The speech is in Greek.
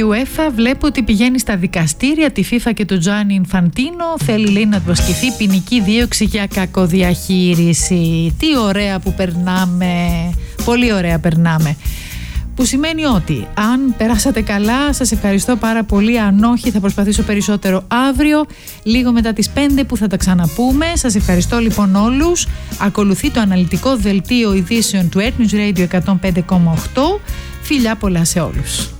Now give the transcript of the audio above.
UEFA βλέπω ότι πηγαίνει στα δικαστήρια τη FIFA και τον Τζάνι Ινφαντίνο. Θέλει, λέει, να του ασκηθεί ποινική δίωξη για κακοδιαχείριση. Τι ωραία που περνάμε. Πολύ ωραία περνάμε. Που σημαίνει ότι αν περάσατε καλά, σας ευχαριστώ πάρα πολύ. Αν όχι, θα προσπαθήσω περισσότερο αύριο, λίγο μετά τις 5 που θα τα ξαναπούμε. Σας ευχαριστώ λοιπόν όλους. Ακολουθεί το αναλυτικό δελτίο ειδήσεων του Earth News Radio 105,8. Φιλιά πολλά σε όλους.